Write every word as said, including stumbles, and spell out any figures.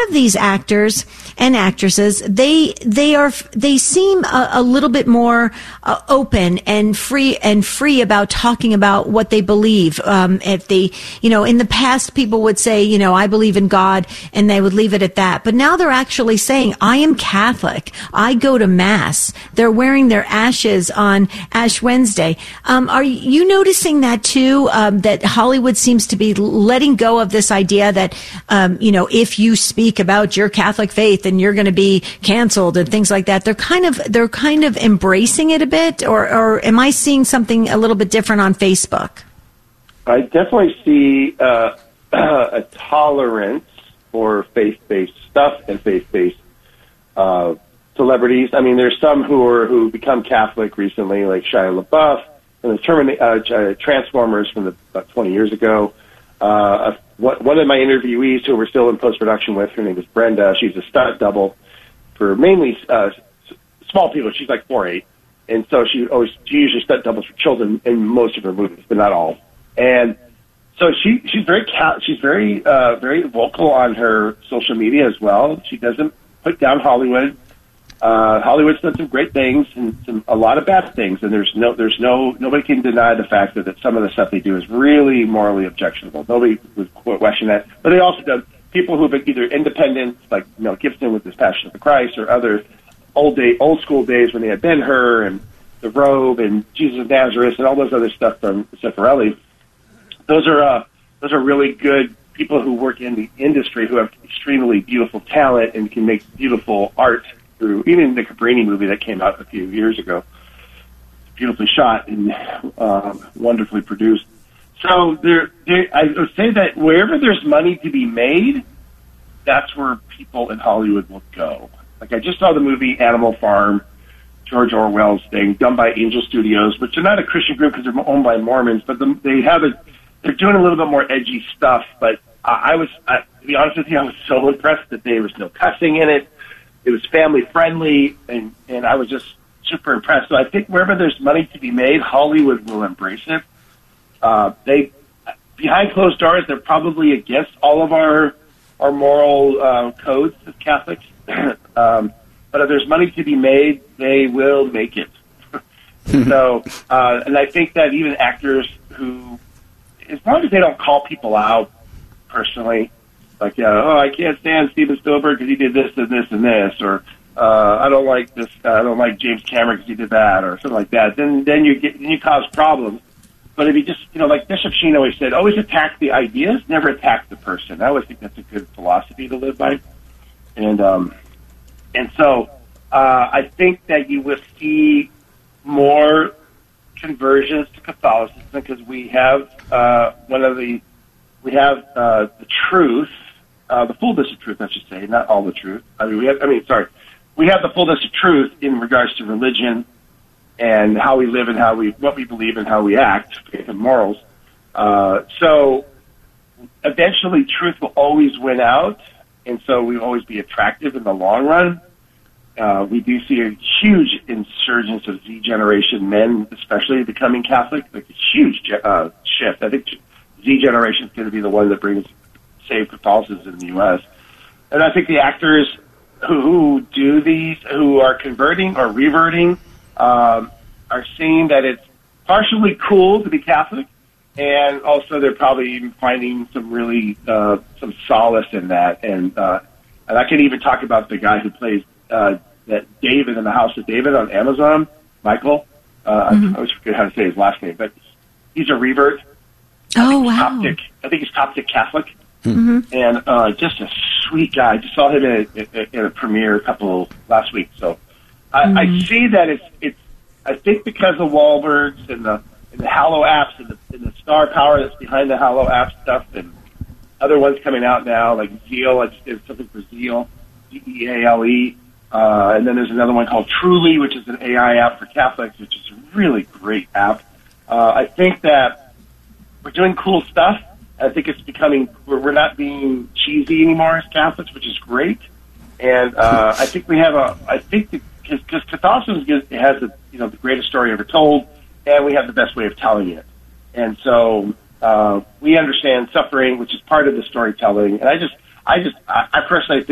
of these actors and actresses, they they are they seem a, a little bit more uh, open and free and free about talking about what they believe. Um, if they, you know, in the past, people would say, you know, I believe in God, and they would leave it at that. But now they're actually saying, I am Catholic. I go to Mass. They're wearing their ashes on Ash Wednesday. Um, are you noticing that too? Um, that Hollywood seems to be letting go of this idea that, um, you know, if you speak about your Catholic faith, then you're going to be canceled and things like that. They're kind of they're kind of embracing it a bit, or, or am I seeing something a little bit different on Facebook? I definitely see uh, a tolerance for faith-based stuff and faith-based uh, celebrities. I mean, there's some who are who become Catholic recently, like Shia LaBeouf and the Termin- uh, Transformers from the, about twenty years ago. Uh, one of my interviewees who we're still in post-production with, her name is Brenda. She's a stunt double for mainly uh, small people. She's like four eight, and so she always she usually stunt doubles for children in most of her movies, but not all. And so she she's very she's very uh, very vocal on her social media as well. She doesn't put down Hollywood. Uh, Hollywood's done some great things and some, a lot of bad things, and there's no, there's no, nobody can deny the fact that, that some of the stuff they do is really morally objectionable. Nobody would question that. But they also done people who've been either independent, like Mel Gibson with his Passion of the Christ, or other old day, old school days when they had Ben-Hur and The Robe and Jesus of Nazareth and all those other stuff from Zeffirelli. Those are uh, those are really good people who work in the industry who have extremely beautiful talent and can make beautiful art. Through even the Cabrini movie that came out a few years ago, beautifully shot and uh, wonderfully produced. So there, there, I would say that wherever there's money to be made, that's where people in Hollywood will go. Like I just saw the movie Animal Farm, George Orwell's thing, done by Angel Studios, which are not a Christian group because they're owned by Mormons, but the, they have a, they're doing a little bit more edgy stuff. But I, I was, I, to be honest with you, I was so impressed that there was no cussing in it. It was family friendly, and, and I was just super impressed. So I think wherever there's money to be made, Hollywood will embrace it. Uh, they, behind closed doors, they're probably against all of our our moral uh, codes as Catholics. um, but if there's money to be made, they will make it. so, uh, and I think that even actors who, as long as they don't call people out personally. Like, uh, oh, I can't stand Steven Spielberg because he did this and this and this, or uh, I don't like this, uh, I don't like James Cameron because he did that, or something like that. Then, then you get, then you cause problems. But if you just, you know, like Bishop Sheen always said, always attack the ideas, never attack the person. I always think that's a good philosophy to live by. And um, and so uh, I think that you will see more conversions to Catholicism because we have uh, one of the we have uh, the truth. Uh, the fullness of truth, I should say, not all the truth. I mean, we have, I mean, sorry, we have the fullness of truth in regards to religion and how we live and how we, what we believe and how we act, faith and morals. Uh, so eventually truth will always win out, and so we will always be attractive in the long run. Uh, we do see a huge insurgence of Z generation men, especially becoming Catholic, like a huge uh, shift. I think Z generation is going to be the one that brings save Catholicism in the U S And I think the actors who, who do these, who are converting or reverting, um, are seeing that it's partially cool to be Catholic, and also they're probably even finding some really uh, some solace in that. And uh, and I can even talk about the guy who plays uh, that David in the House of David on Amazon, Michael. Uh, mm-hmm. I always forget how to say his last name, but he's a revert. Oh, wow. Coptic. I think he's Coptic Catholic. Mm-hmm. And uh, just a sweet guy. I just saw him in a, in a premiere a couple last week. So I, mm-hmm. I see that it's it's. I think because of Wahlbergs and the and the Hallow apps and the, and the star power that's behind the Hallow app stuff, and other ones coming out now like Zeal. I just did something for Zeal, Z E A L E. Uh, and then there's another one called Truly, which is an A I app for Catholics, which is a really great app. Uh, I think that we're doing cool stuff. I think it's becoming, we're, we're not being cheesy anymore as Catholics, which is great. And uh, I think we have a, I think because Catholicism has a, you know, the greatest story ever told, and we have the best way of telling it. And so uh, we understand suffering, which is part of the storytelling. And I just, I just, I, I personally think